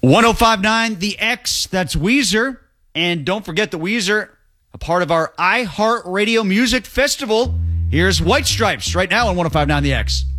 1059 The X, that's Weezer. And don't forget the Weezer, a part of our iHeartRadio Music Festival. Here's White Stripes right now on 1059 The X.